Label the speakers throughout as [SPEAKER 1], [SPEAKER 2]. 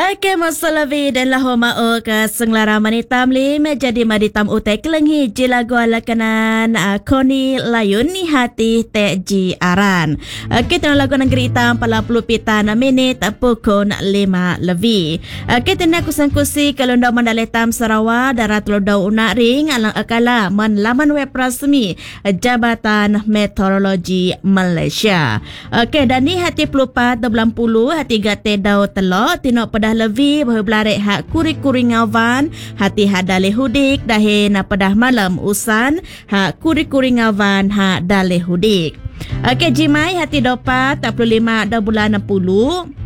[SPEAKER 1] Okey, masalavi dan lahoma o ka senglara manitam li menjadi maditam utai kelenghi jilagu ala kanan koni layun ni hati te ji aran. Okey, tena lagu negeri hitam 40 pita 6 minit pukul 5 lebih. Okey, tena kusang-kusi kalunda mandaletam Sarawak darat lodau unak ring alang akala man laman web rasmi Jabatan Meteorologi Malaysia. Okey, dan ni hati pelupat 20 hati gate dau telok tino pedah levi berbelare hak kuri-kuri ngawan hati hadale hudik dahin pedah malam usan hak kuri-kuri ngawan hak dale hudik. Okey, jimai hati dopat 45 dah bulan 60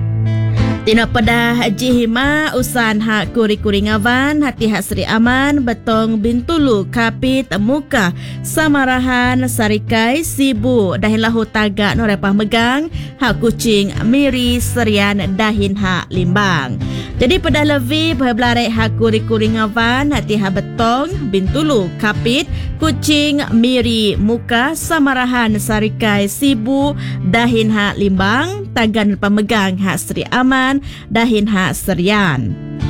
[SPEAKER 1] tino pedah jihima usan hak kuri-kuri ngawan hati hak Seri Aman betong bintulu kapit muka samarahan sarikai sibu dahin lahu tagak no repah megang hak kucing miri serian dahin hak limbang. Jadi pedah levi berbelare hak kuri-kuri ngawan hati hak betong bintulu kapit kucing miri muka samarahan sarikai sibu dahin hak limbang tagan pemegang hak Seri Aman dahin hak serian.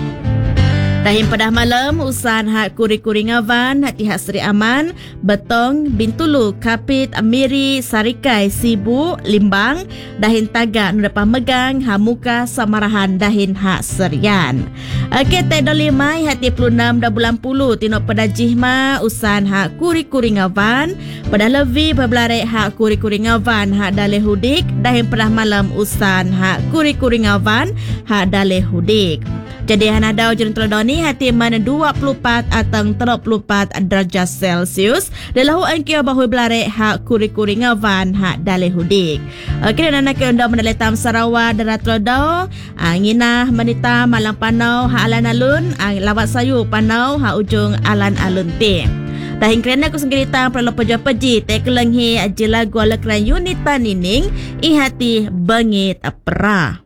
[SPEAKER 1] Dahin pedah malam usan hak kuri-kuri ngawan hati hak Seri Aman betong bintulu kapit miri sarikai sibu limbang dahin tagak nudepa megang hak muka samarahan dahin hak serian. Okey, te dolimai hati 26 dah bulan 10 tino pedah jihma usan hak kuri-kuri ngawan pedah levi berbelare hak kuri-kuri ngawan hak dale hudik dahin pedah malam usan hak kuri-kuri ngawan hak dale hudik. Jadi hanadau jentul doni hati mana 24 atau 34 darjah Celsius dalam angkia bahu belare hak kuri-kuri ngawan hak dale hudik. Okey, dan nak undang mendaletam Sarawak darat lodau anginah menita malang panau hak alan alun lawat sayu panau hak ujung alan alun te. Dahin kerana aku senggerita perlu peja-peji tek lenghi jelagu ala keran unit panining ihati bengit perah.